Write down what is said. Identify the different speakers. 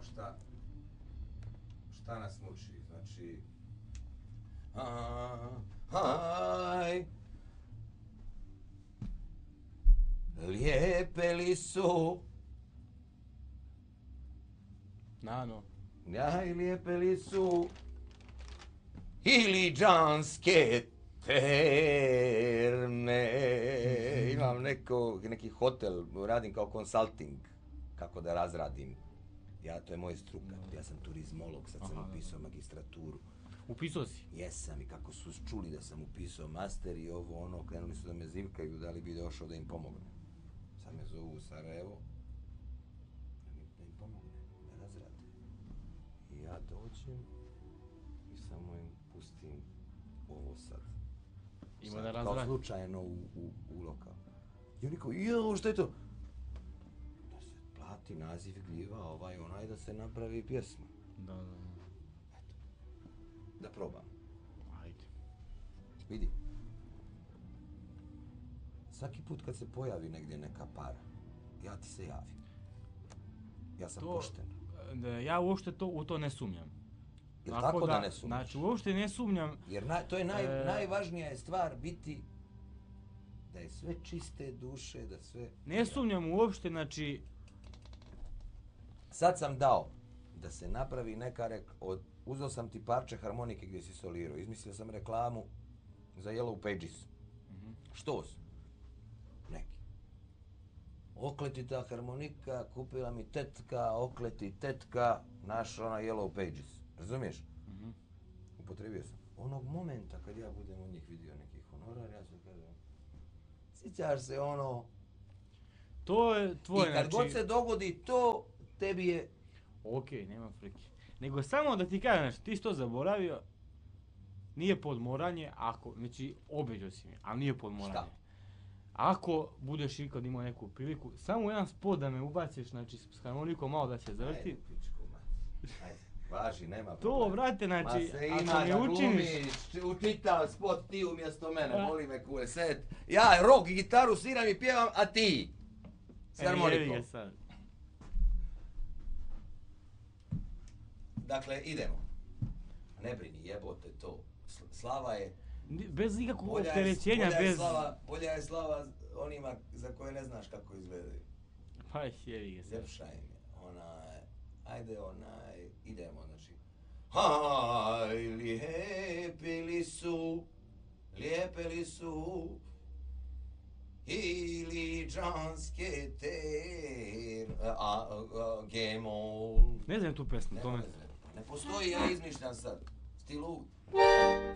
Speaker 1: šta nas muči. Znači, aj, lijepe li su, aj, lijepe li su iliđanske terme. Imam neki hotel, radim kao konsulting, kako da razradim. To je moja struka, ja sam turizmolog, sad sam upisao magistraturu.
Speaker 2: Upisao si?
Speaker 1: Jesam, i kako su čuli da sam upisao master i krenuli su da me zivkaju, da li bi došao da im pomogne. Sad me zovu u Sarajevo, da im pomogne, da razrade. I ja dođem i samo im pustim ovo sad. Kao slučajno u lokal. I oni kao, što je to? Da se plati naziv gljiva, onaj, da se napravi pjesma.
Speaker 2: Da.
Speaker 1: Da probam.
Speaker 2: Ajde.
Speaker 1: Vidi. Svaki put kad se pojavi negdje neka para, ja ti se javim. Ja sam pošten.
Speaker 2: Ja uopšte u to ne sumnjam.
Speaker 1: Jel tako da ne sumnjaš?
Speaker 2: Znači, uopšte ne sumnjam.
Speaker 1: Jer to je najvažnija je stvar biti da je sve čiste duše, da sve...
Speaker 2: Ne sumnjam uopšte, znači...
Speaker 1: Sad sam dao da se napravi neka uzeo sam ti parče harmonike gdje si solirao, izmislio sam reklamu za Yellow Pages. Što su? Neki. Okleti ta harmonika, kupila mi tetka, okleti tetka, naš Yellow Pages. Razumiješ? Upotrebio sam. Onog momenta kad ja budem od njih vidio neki honorar, ja ću kažem, sjećaš se
Speaker 2: To je tvoje,
Speaker 1: i kad god se dogodi to, tebi je...
Speaker 2: Okej, nema frike. Nego samo da ti kažem, ti si to zaboravio, nije podmoranje, znači obećao si mi, ali nije podmoranje.
Speaker 1: Šta?
Speaker 2: Ako budeš ikad imao neku priliku, samo jedan spot da me ubaciš, znači s harmonikom malo da se zavrti.
Speaker 1: Ajde, pičku, ajde, važi, nema
Speaker 2: problema. To, brate, znači, ako mi učiniš...
Speaker 1: Učitav spot ti umjesto mene, boli me kule, ja rock i gitaru sviram i pjevam, a ti s harmonikom. Dakle, idemo. Ne brini, jebote to. Slava je...
Speaker 2: Bez nikakvog opterećenja, bez...
Speaker 1: Bolja je slava onima za koje ne znaš kako izgledaju.
Speaker 2: Pa jevi ga sad.
Speaker 1: Ljepša im je. Idemo, znači. Aj, lijepe li su iliđanske gemol.
Speaker 2: Ne znam tu pesmu, to ne...
Speaker 1: Ne postoji, ja izmišljam sad. Stilu